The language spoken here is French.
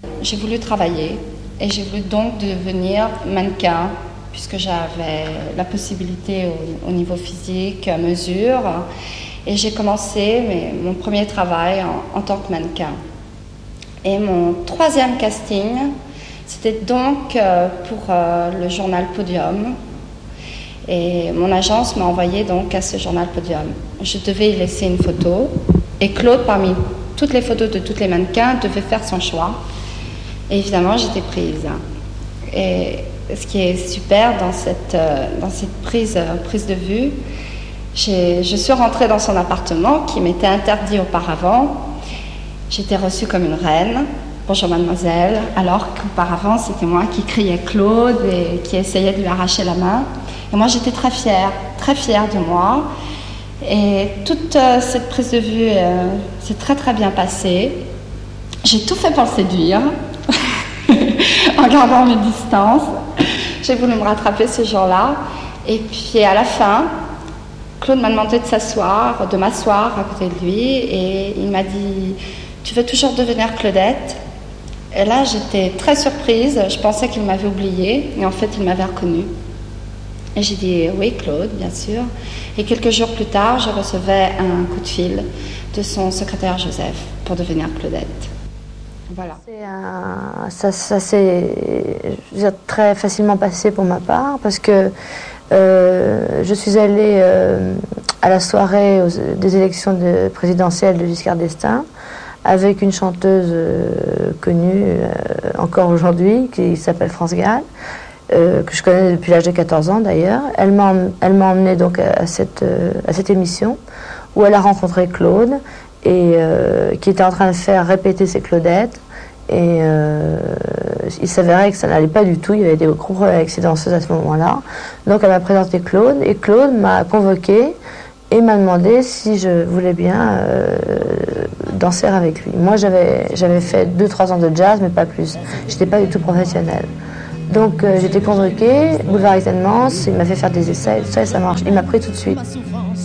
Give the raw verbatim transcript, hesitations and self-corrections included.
J'ai voulu travailler et j'ai voulu donc devenir mannequin puisque j'avais la possibilité au, au niveau physique, mesure. Et j'ai commencé mes, mon premier travail en, en tant que mannequin. Et mon troisième casting, c'était donc euh, pour euh, le journal Podium. Et mon agence m'a envoyé donc à ce journal Podium. Je devais y laisser une photo. Et Claude, parmi toutes les photos de tous les mannequins, devait faire son choix. Et évidemment, j'étais prise. Et ce qui est super dans cette, euh, dans cette prise, euh, prise de vue, j'ai, je suis rentrée dans son appartement qui m'était interdit auparavant. J'étais reçue comme une reine. Bonjour mademoiselle. Alors qu'auparavant, c'était moi qui criais Claude et qui essayais de lui arracher la main. Et moi, j'étais très fière, très fière de moi. Et toute euh, cette prise de vue euh, s'est très très bien passée. J'ai tout fait pour le séduire, en gardant mes distances. J'ai voulu me rattraper ce jour-là. Et puis à la fin, Claude m'a demandé de s'asseoir, de m'asseoir à côté de lui. Et il m'a dit « Tu veux toujours devenir Claudette ?» Et là, j'étais très surprise. Je pensais qu'il m'avait oubliée. Et en fait, il m'avait reconnue. Et j'ai dit « Oui, Claude, bien sûr. » Et quelques jours plus tard, je recevais un coup de fil de son secrétaire Joseph pour devenir Claudette. Voilà. C'est un, ça, ça s'est très facilement passé pour ma part parce que euh, je suis allée euh, à la soirée aux, des élections de, présidentielles de Giscard d'Estaing avec une chanteuse euh, connue euh, encore aujourd'hui qui s'appelle France Gall. Euh, que je connais depuis l'âge de quatorze ans d'ailleurs. Elle m'a elle m'a emmenée donc à cette, euh, à cette émission où elle a rencontré Claude et euh, qui était en train de faire répéter ses Claudettes et euh, il s'avérait que ça n'allait pas du tout, il y avait des gros problèmes avec ses danseuses à ce moment-là. Donc elle m'a présenté Claude et Claude m'a convoqué et m'a demandé si je voulais bien euh, danser avec lui. Moi j'avais j'avais fait deux trois ans de jazz mais pas plus, j'étais pas du tout professionnelle. Donc euh, j'étais convoquée, boulevard Examen, il m'a fait faire des essais, tout ça et ça marche. Il m'a pris tout de suite.